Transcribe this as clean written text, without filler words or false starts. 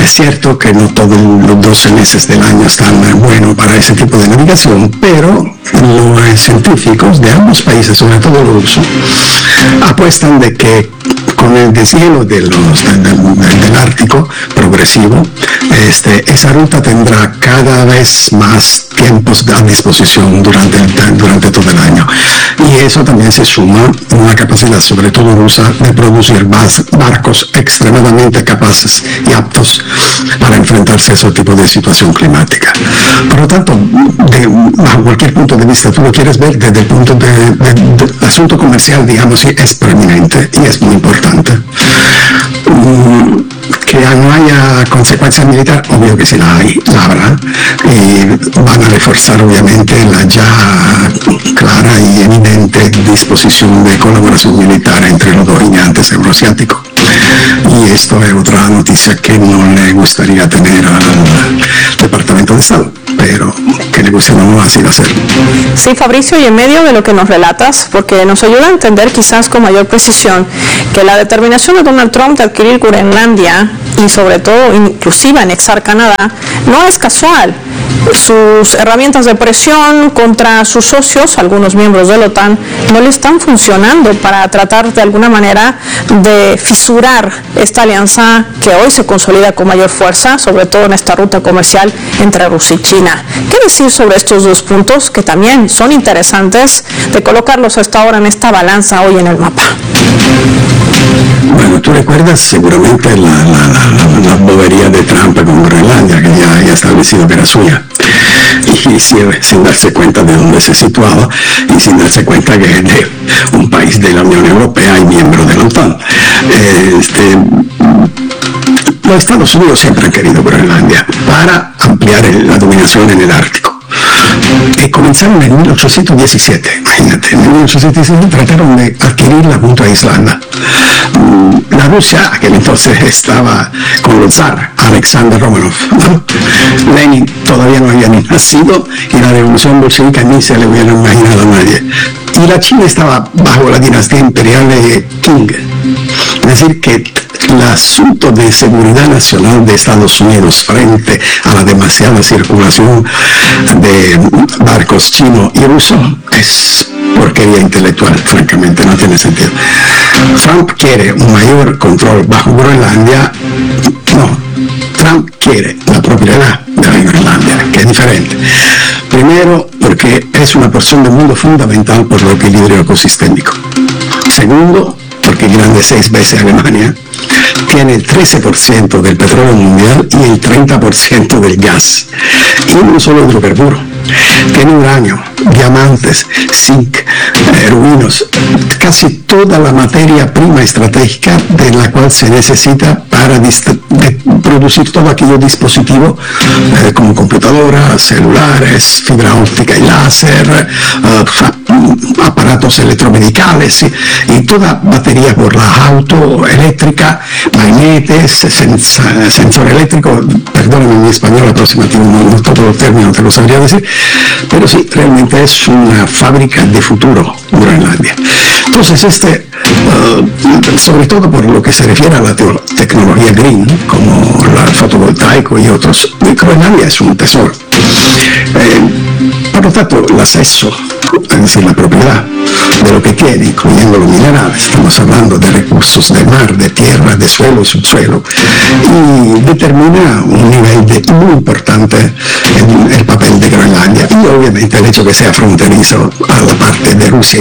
Es cierto que no todos los 12 meses del año están buenos para ese tipo de navegación, pero los científicos de ambos países, sobre todo los rusos, apuestan de que con el deshielo del Ártico progresivo, esa ruta tendrá cada vez más tiempos a disposición durante todo el año. Y eso también se suma a una capacidad, sobre todo rusa, de producir barcos extremadamente capaces y aptos para enfrentarse a ese tipo de situación climática. Por lo tanto, bajo cualquier punto de vista, tú lo quieres ver desde el punto del asunto comercial, digamos, es preeminente y es muy importante. Que no haya consecuencias militares, obvio que sí la habrá, y van a reforzar obviamente la ya clara y evidente disposición de colaboración militar entre los dos gigantes euroasiáticos. Y esto es otra noticia que no le gustaría tener al Departamento de Estado, pero que le guste o no, así va a ser. Sí, Fabricio, y en medio de lo que nos relatas, porque nos ayuda a entender quizás con mayor precisión que la determinación de Donald Trump de adquirir Groenlandia y sobre todo inclusive anexar Canadá no es casual. Sus herramientas de presión contra sus socios, algunos miembros de la OTAN, no le están funcionando para tratar de alguna manera de fisurar esta alianza que hoy se consolida con mayor fuerza, sobre todo en esta ruta comercial entre Rusia y China. ¿Qué decir sobre estos dos puntos que también son interesantes de colocarlos hasta ahora en esta balanza hoy en el mapa? Bueno, tú recuerdas seguramente la bobería de Trump con Groenlandia, que ya ha establecido que era suya, y sin darse cuenta de dónde se situaba y sin darse cuenta que es de un país de la Unión Europea y miembro de la OTAN. Los Estados Unidos siempre han querido Groenlandia para ampliar la dominación en el Ártico. Que comenzaron en 1817, imagínate, en 1817 trataron de adquirirla junto a Islanda. La Rusia, aquel entonces estaba con el zar Alexander Romanov, ¿no? Lenin todavía no había ni nacido y la revolución bolchevica ni se le hubiera imaginado a nadie. Y la China estaba bajo la dinastía imperial de Qing. Es decir, que el asunto de seguridad nacional de Estados Unidos frente a la demasiada circulación de barcos chino y ruso es porquería intelectual, francamente, no tiene sentido. Trump quiere un mayor control bajo Groenlandia. No, Trump quiere la propiedad de la Groenlandia, que es diferente. Primero, porque es una porción del mundo fundamental por el equilibrio ecosistémico. Segundo, porque grande 6 veces Alemania, tiene el 13% del petróleo mundial y el 30% del gas. Y no solo hidrocarburo, tiene uranio, diamantes, zinc, rubinos, casi toda la materia prima estratégica de la cual se necesita para producir todo aquello dispositivo como computadoras, celulares, fibra óptica y láser, aparatos electromedicales y toda batería por la auto eléctrica, magnetes, sensor eléctrico, perdóname mi español aproximativo, no todos los términos te lo sabría decir, pero sí, realmente es una fábrica de futuro Groenlandia. Entonces sobre todo por lo que se refiere a la tecnología green, como el fotovoltaico y otros, Groenlandia es un tesoro. Por lo tanto, el acceso, es decir, la propiedad de lo que tiene, incluyendo los minerales, estamos hablando de recursos de mar, de tierra, de suelo y subsuelo, y determina un nivel muy importante en el papel de Groenlandia, y obviamente el hecho que sea fronterizo a la parte de Rusia